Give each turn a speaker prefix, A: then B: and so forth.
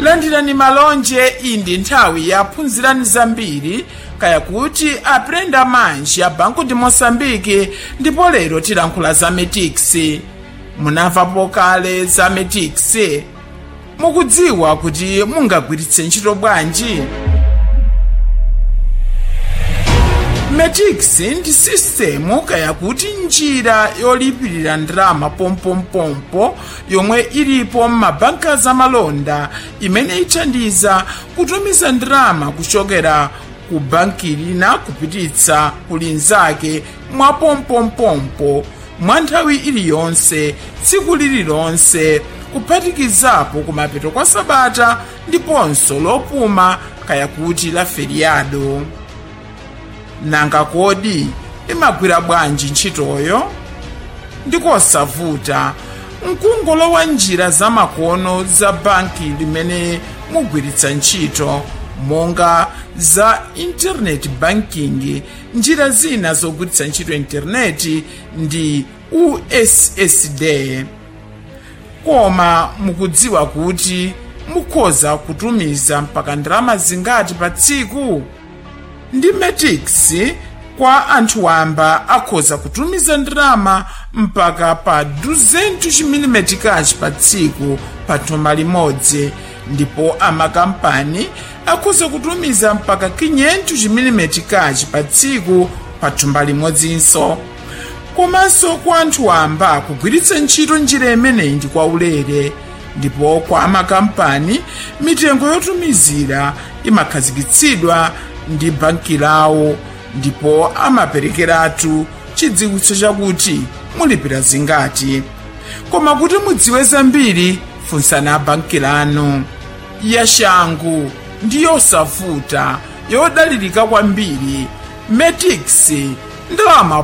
A: landirani malonje. Iyi ndi nthawi ya phunzirani zambiri kaya kuti aprenda manji ya Banco de Moçambique, ndipo lero tilankhula za Metix. Munamvapo kale za Metix? Mukudziwa kuti mungagwiritse ntchito bwanji? Metix ndi sistemu kaya kuti njira yolipirira ndalama pompompompo yomwe ilipo m'mabanka zamalonda, imene ithandiza kutumiza ndalama kuchokera ku banki lina kupititsa ku linzake mwa pompompompo mwa nthawi iliyonse, tsiku lililonse, kuphatikizapo kumapeto kwa sabata ndiponso lopuma kaya kuti la feriado. Nanga kodi imagwira bwanji ntchitoyo? Ndikosavuta, mkungolowa njira zamakono za banki limene mugwiritsa ntchito, monga za internet banking. Njira zina zogwiritsa ntchito intaneti ndi USSD. Koma mukudziwa kuti mukhoza kutumiza mpaka ndalama zingati pa tsiku? Ndi Metix, kwa anthu wamba akhoza kutumiza ndalama mpaka pa 200 mm pa tsiku pa thumba limodzi, ndipo amakampani akhoza kutumiza mpaka 500 mm pa tsiku pa thumba limodzinso. Komanso kwa anthu wamba kugwiritsa ntchito njira imeneyi ndi kwaulere, ndipo kwa amakampani mitengo yotumizira imakhazikitsidwa ndi banki lawo, ndipo amaperekeratu chidziwitso chakuti mulipira zingati. Koma kuti mudziwe zambiri, funsani banki lanu. Yashangu ndi yosavuta, yodalirika kwambiri. Metix, ndalama